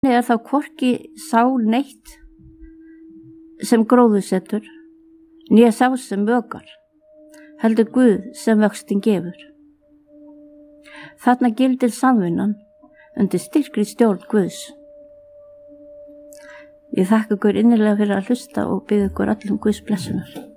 er þá hvorki sá neitt sem gróðursetur, né sá sem vökar, heldur Guð sem vöxtin gefur. Þarna gildir samvinnan undir styrkri stjórn Guðs. Ég þakka ykkur innilega fyrir að hlusta og bið ykkur allum Guðs blessunar.